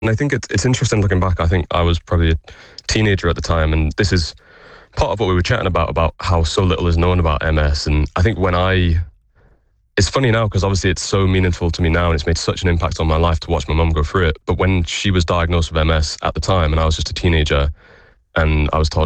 I think it's interesting looking back. I think I was probably a teenager at the time, and this is part of what we were chatting about how so little is known about MS. And I think it's funny now because obviously it's so meaningful to me now and it's made such an impact on my life to watch my mum go through it. But when she was diagnosed with MS at the time and I was just a teenager and I was told,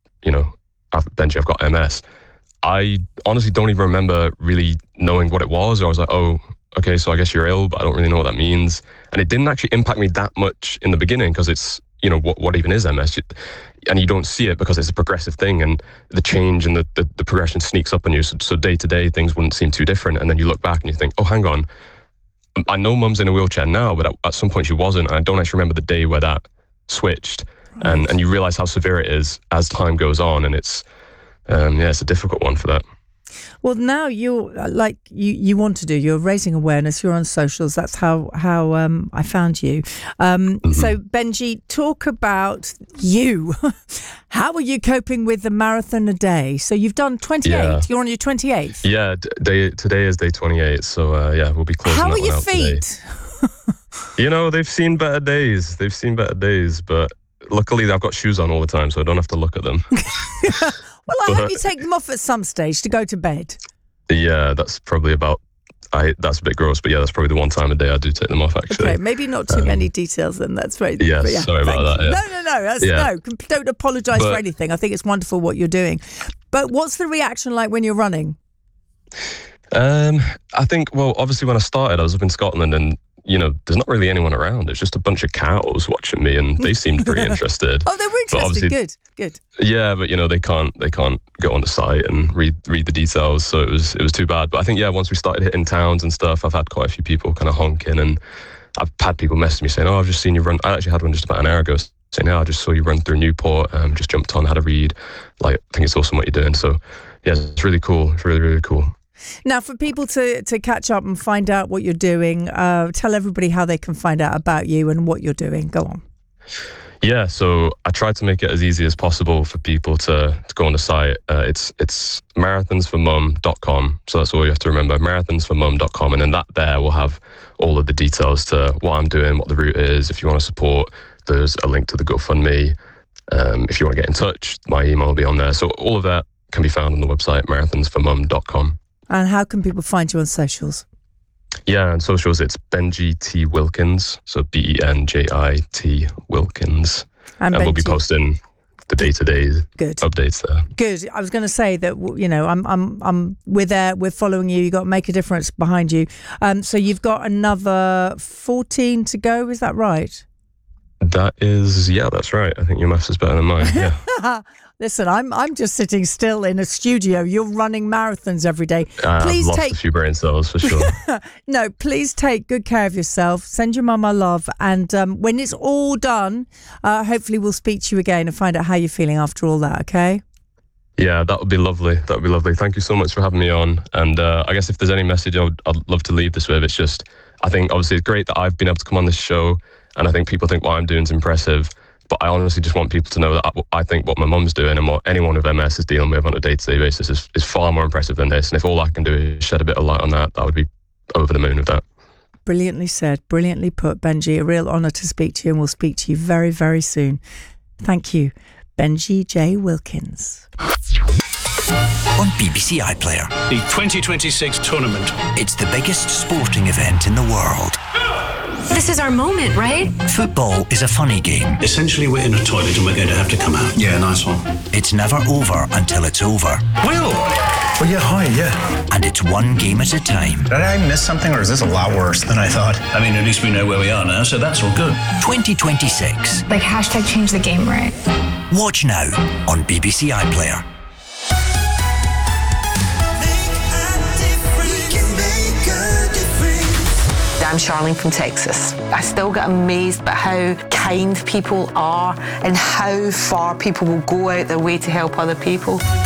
Benji, I've got MS, I honestly don't even remember really knowing what it was. I was like, oh, okay, so I guess you're ill, but I don't really know what that means. And it didn't actually impact me that much in the beginning because it's, what even is MS? And you don't see it because it's a progressive thing and the change and the progression sneaks up on you. So day to day, things wouldn't seem too different. And then you look back and you think, oh, hang on. I know mum's in a wheelchair now, but at some point she wasn't. And I don't actually remember the day where that switched. Right. And you realize how severe it is as time goes on. And it's a difficult one for that. Well, now you're like you want to do. You're raising awareness. You're on socials. That's how I found you. So Benji, talk about you. How are you coping with the marathon a day? So you've done 28. Yeah. You're on your 28th. Yeah, today is day 28. So we'll be closing. How that are one your out feet? They've seen better days. But luckily I've got shoes on all the time, so I don't have to look at them. Well, I hope you take them off at some stage to go to bed. Yeah, that's probably that's a bit gross, but yeah, that's probably the one time a day I do take them off, actually. Okay, maybe not too many details then, that's right. Yeah, sorry about that. Yeah. No, don't apologise for anything. I think it's wonderful what you're doing. But what's the reaction like when you're running? I think, well, obviously when I started, I was up in Scotland and, there's not really anyone around. It's just a bunch of cows watching me and they seemed pretty interested. Oh, they were interested. Good. Yeah, but they can't go on the site and read the details. So it was too bad. But I think, once we started hitting towns and stuff, I've had quite a few people kind of honking and I've had people message me saying, oh, I've just seen you run. I actually had one just about an hour ago saying, I just saw you run through Newport, just jumped on, had a read. Like, I think it's awesome what you're doing. So yeah, it's really cool. It's really, really cool. Now, for people to catch up and find out what you're doing, tell everybody how they can find out about you and what you're doing. Go on. Yeah, so I tried to make it as easy as possible for people to go on the site. It's marathonsformum.com. So that's all you have to remember, marathonsformum.com. And then there will have all of the details to what I'm doing, what the route is. If you want to support, there's a link to the GoFundMe. If you want to get in touch, my email will be on there. So all of that can be found on the website, marathonsformum.com. And how can people find you on socials? Yeah, on socials, it's Benji T. Wilkins. So BENJIT Wilkins. And we'll be posting the day-to-day updates there. Good. I was going to say that, we're there, we're following you. You've got Make a Difference behind you. So you've got another 14 to go, is that right? That's right. I think your maths is better than mine. Yeah. Listen, I'm just sitting still in a studio. You're running marathons every day. Please I've lost a few brain cells for sure. No, please take good care of yourself. Send your mum our love. And when it's all done, hopefully we'll speak to you again and find out how you're feeling after all that, okay? Yeah, that would be lovely. That would be lovely. Thank you so much for having me on. And I guess if there's any message I'd love to leave this with, it's just, I think obviously it's great that I've been able to come on this show. And I think people think what I'm doing is impressive. But I honestly just want people to know that I think what my mum's doing and what anyone with MS is dealing with on a day-to-day basis is far more impressive than this. And if all I can do is shed a bit of light on that would be over the moon with that. Brilliantly said, brilliantly put, Benji. A real honour to speak to you, and we'll speak to you very, very soon. Thank you, Benji J. Wilkins. On BBC iPlayer. The 2026 tournament. It's the biggest sporting event in the world. This is our moment, right? Football is a funny game. Essentially, we're in a toilet and we're going to have to come out. Yeah, nice one. It's never over until it's over. Will! Oh, yeah, hi, yeah. And it's one game at a time. Did I miss something, or is this a lot worse than I thought? I mean, at least we know where we are now, so that's all good. 2026. Like, hashtag change the game, right? Watch now on BBC iPlayer. I'm Charlene from Texas. I still get amazed by how kind people are and how far people will go out their way to help other people.